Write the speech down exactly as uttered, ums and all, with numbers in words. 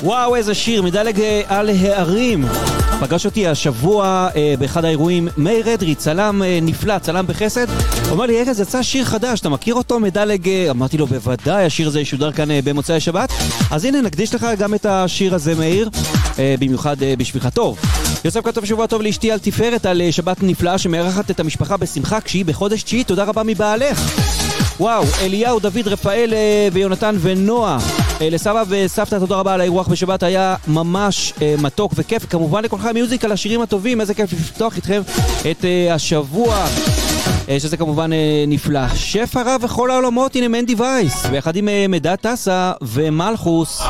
וואו, איזה שיר, מדלג על הערים. פגש אותי השבוע אה, באחד האירועים מאיר אדרי, צלם אה, נפלא, צלם בחסד. הוא אומר לי, ארז, יצא שיר חדש, אתה מכיר אותו? מדלג... אה, אמרתי לו, בוודאי, השיר הזה ישודר כאן אה, במוצאי שבת. אז הנה, נקדיש לך גם את השיר הזה, מאיר, אה, במיוחד אה, בשבילך. טוב, יוסף כתוב שבוע טוב לאשתי על תפארת, על אה, שבת נפלאה שמארחת את המשפחה בשמחה כשהיא בחודש תשיעי. תודה רבה מבעלך. וואו, אליהו, דוד, רפאל אה, ויונתן ונועה. לסבא וסבתא, תודה רבה על האירוח בשבת, היה ממש אה, מתוק וכיף. כמובן לכולכם מיוזיק על השירים הטובים, איזה כיף לפתוח איתכם את אה, השבוע, אה, שזה כמובן אה, נפלא. שף הרב וכל העולמות, הנה מנדי וייס, ויחד עם אה, מדע טסה ומלכוס.